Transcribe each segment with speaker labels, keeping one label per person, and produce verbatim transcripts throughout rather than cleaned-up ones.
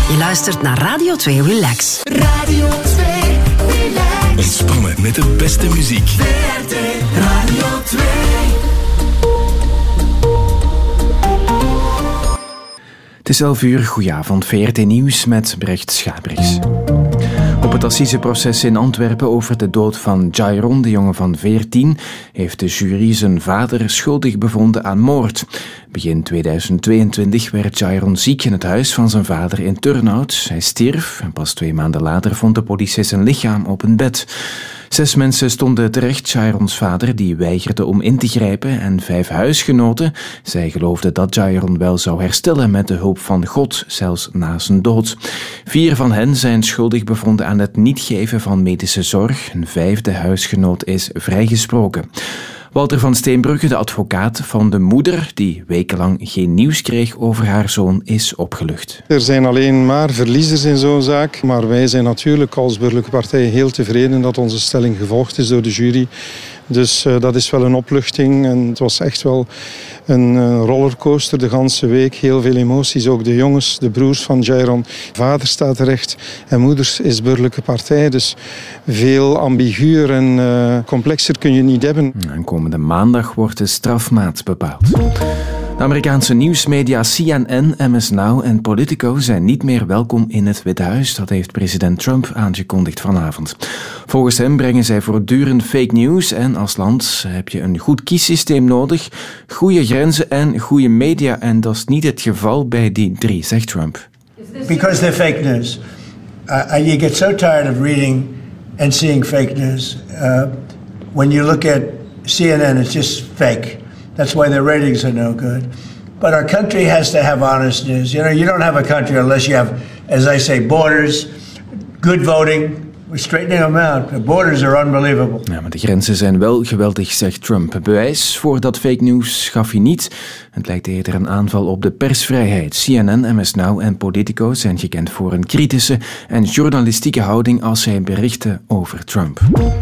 Speaker 1: Je luistert naar Radio twee Relax.
Speaker 2: Radio twee Relax.
Speaker 3: Ontspannen met de beste muziek.
Speaker 2: V R T Radio twee.
Speaker 4: Het is elf uur, goedenavond, V R T Nieuws met Brecht Schabriks. Op het assiseproces in Antwerpen over de dood van Jairon, de jongen van veertien, heeft de jury zijn vader schuldig bevonden aan moord. Begin tweeduizend tweeëntwintig werd Jairon ziek in het huis van zijn vader in Turnhout. Hij stierf en pas twee maanden later vond de politie zijn lichaam op een bed. Zes mensen stonden terecht, Jairons vader, die weigerde om in te grijpen, en vijf huisgenoten. Zij geloofden dat Jairon wel zou herstellen met de hulp van God, zelfs na zijn dood. Vier van hen zijn schuldig bevonden aan het niet geven van medische zorg. Een vijfde huisgenoot is vrijgesproken. Walter van Steenbrugge, de advocaat van de moeder, die wekenlang geen nieuws kreeg over haar zoon, is opgelucht.
Speaker 5: Er zijn alleen maar verliezers in zo'n zaak. Maar wij zijn natuurlijk als burgerlijke partij heel tevreden dat onze stelling gevolgd is door de jury. Dus uh, dat is wel een opluchting. En het was echt wel een uh, rollercoaster de ganse week. Heel veel emoties. Ook de jongens, de broers van Jairon. Vader staat terecht en moeders is burgerlijke partij. Dus veel ambiguur en uh, complexer kun je niet hebben.
Speaker 4: En komende maandag wordt de strafmaat bepaald. De Amerikaanse nieuwsmedia C N N, M S Now en Politico zijn niet meer welkom in het Witte Huis. Dat heeft president Trump aangekondigd vanavond. Volgens hem brengen zij voortdurend fake news en als land heb je een goed kiessysteem nodig, goede grenzen en goede media. En dat is niet het geval bij die drie, zegt Trump.
Speaker 6: Because they're fake news. Uh, you get so tired of reading and seeing fake news. Uh, when you look at C N N, it's just fake. That's why their ratings are no good. But our country has to have honest news. You know, you don't have a country unless you have, as I say, borders, good voting. We're straightening them out. The borders are unbelievable.
Speaker 4: Ja, maar de grenzen zijn wel geweldig, zegt Trump. Bewijs voor dat fake news gaf hij niet. Het lijkt eerder een aanval op de persvrijheid. C N N, M S Now en Politico zijn gekend voor een kritische en journalistieke houding als zij berichten over Trump.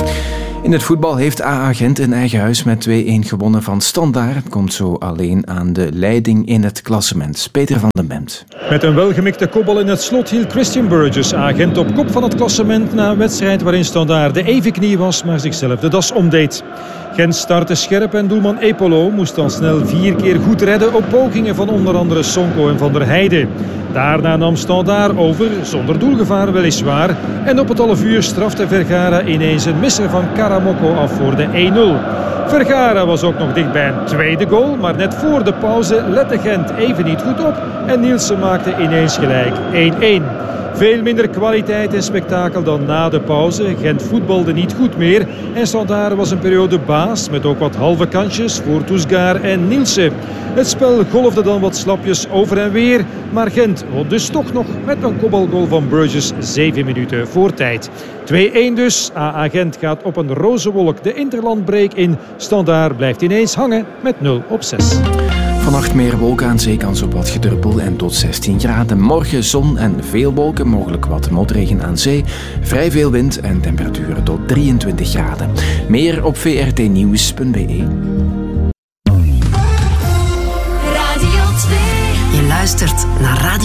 Speaker 4: In het voetbal heeft A A Gent in eigen huis met twee-een gewonnen van Standaard. Het komt zo alleen aan de leiding in het klassement. Peter van den Bemt.
Speaker 7: Met een welgemikte kopbal in het slot hield Christian Burgess A A Gent op kop van het klassement na een wedstrijd waarin Standaard de evenknie was, maar zichzelf de das omdeed. Gent startte scherp en doelman Epolo moest al snel vier keer goed redden op pogingen van onder andere Sonko en Van der Heijden. Daarna nam Standaard over, zonder doelgevaar weliswaar. En op het half uur strafte Vergara ineens een misser van Karamoko af voor de één nul. Vergara was ook nog dicht bij een tweede goal, maar net voor de pauze lette Gent even niet goed op en Nielsen maakte ineens gelijk één-één. Veel minder kwaliteit en spektakel dan na de pauze. Gent voetbalde niet goed meer en Standaard was een periode baas met ook wat halve kansjes voor Toesgaard en Nielsen. Het spel golfde dan wat slapjes over en weer, maar Gent won dus toch nog met een kopbalgoal van Burgess zeven minuten voor tijd. twee-één dus. A A Gent gaat op een roze wolk de interlandbreak in. Standaard blijft ineens hangen met nul op zes.
Speaker 4: Vannacht meer wolken, aan zee kans op wat gedruppel en tot zestien graden. Morgen zon en veel wolken, mogelijk wat motregen aan zee. Vrij veel wind en temperaturen tot drieëntwintig graden. Meer op v r t nieuws punt b e.
Speaker 1: Je luistert naar Radio